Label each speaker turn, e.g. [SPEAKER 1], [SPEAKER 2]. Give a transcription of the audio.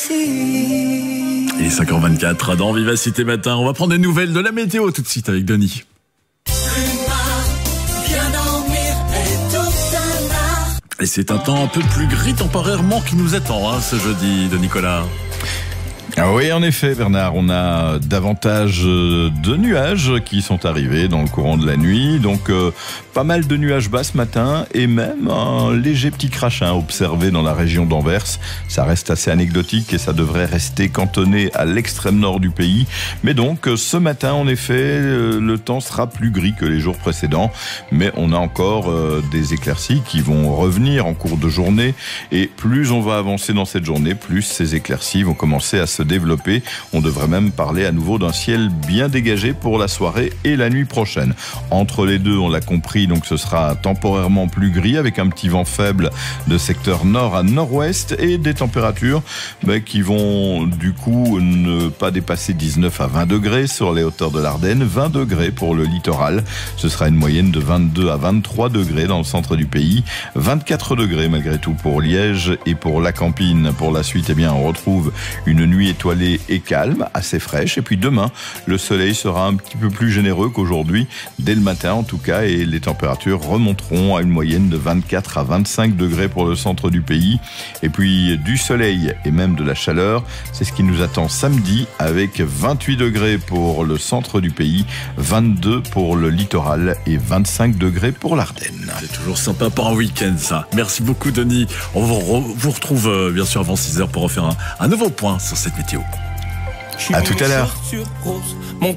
[SPEAKER 1] Il est 5h24 dans Vivacité Matin. On va prendre des nouvelles de la météo tout de suite avec Denis. Et c'est un temps un peu plus gris temporairement qui nous attend ce jeudi de Nicolas.
[SPEAKER 2] Ah oui, en effet, Bernard, on a davantage de nuages qui sont arrivés dans le courant de la nuit. Donc, pas mal de nuages bas ce matin et même un léger petit crachin observé dans la région d'Anvers. Ça reste assez anecdotique et ça devrait rester cantonné à l'extrême nord du pays. Mais donc, ce matin, en effet, le temps sera plus gris que les jours précédents. Mais on a encore des éclaircies qui vont revenir en cours de journée. Et plus on va avancer dans cette journée, plus ces éclaircies vont commencer à se développer. On devrait même parler à nouveau d'un ciel bien dégagé pour la soirée et la nuit prochaine. Entre les deux, on l'a compris, donc ce sera temporairement plus gris avec un petit vent faible de secteur nord à nord-ouest et des températures qui vont du coup ne pas dépasser 19 à 20 degrés sur les hauteurs de l'Ardenne, 20 degrés pour le littoral. Ce sera une moyenne de 22 à 23 degrés dans le centre du pays, 24 degrés malgré tout pour Liège et pour la Campine. Pour la suite, on retrouve une nuit étoilée et calme, assez fraîche. Et puis demain, le soleil sera un petit peu plus généreux qu'aujourd'hui, dès le matin en tout cas, et les températures remonteront à une moyenne de 24 à 25 degrés pour le centre du pays. Et puis du soleil et même de la chaleur, c'est ce qui nous attend samedi avec 28 degrés pour le centre du pays, 22 pour le littoral et 25 degrés pour l'Ardenne.
[SPEAKER 1] C'est toujours sympa pour un week-end ça. Merci beaucoup Denis. On vous retrouve bien sûr avant 6h pour refaire un nouveau point sur cette météo.
[SPEAKER 2] À tout à l'heure.